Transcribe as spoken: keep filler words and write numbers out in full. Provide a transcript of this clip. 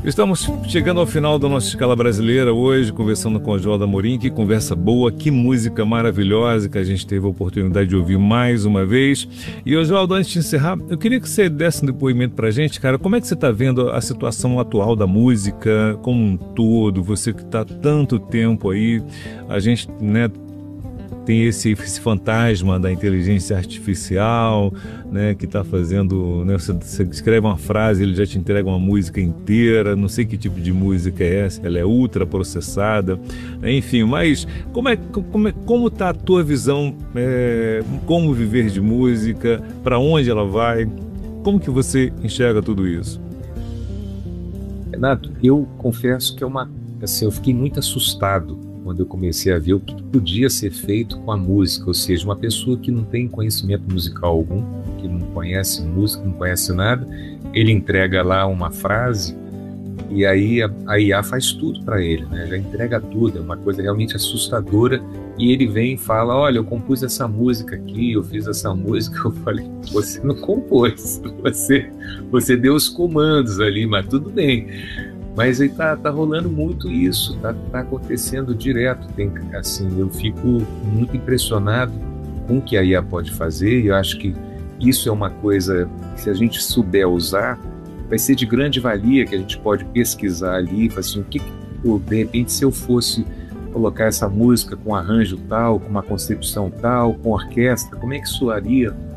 Estamos chegando ao final da nossa escala brasileira hoje, conversando com o Oswaldo Amorim. Que conversa boa, que música maravilhosa que a gente teve a oportunidade de ouvir mais uma vez. E, Oswaldo, antes de encerrar, eu queria que você desse um depoimento pra gente, cara. Como é que você está vendo a situação atual da música como um todo? Você que está tanto tempo aí, a gente, né, tem esse, esse fantasma da inteligência artificial, né, que está fazendo, né, você, você escreve uma frase, ele já te entrega uma música inteira, não sei que tipo de música é essa, ela é ultra processada, enfim, mas como é, como é, como está a tua visão, é, como viver de música, para onde ela vai, como que você enxerga tudo isso? Renato, eu confesso que é uma, assim, eu fiquei muito assustado quando eu comecei a ver o que podia ser feito com a música, ou seja, uma pessoa que não tem conhecimento musical algum, que não conhece música, não conhece nada, ele entrega lá uma frase e aí a, a I A faz tudo para ele, né? Já entrega tudo, é uma coisa realmente assustadora, e ele vem e fala, olha, eu compus essa música aqui, eu fiz essa música. Eu falei, você não compôs, você, você deu os comandos ali, mas tudo bem. Mas aí tá, tá rolando muito isso, tá, tá acontecendo direto. Tem, assim, eu fico muito impressionado com o que a I A pode fazer, e eu acho que isso é uma coisa que, se a gente souber usar, vai ser de grande valia, que a gente pode pesquisar ali, assim, o que, pô, de repente, se eu fosse colocar essa música com arranjo tal, com uma concepção tal, com orquestra, como é que soaria?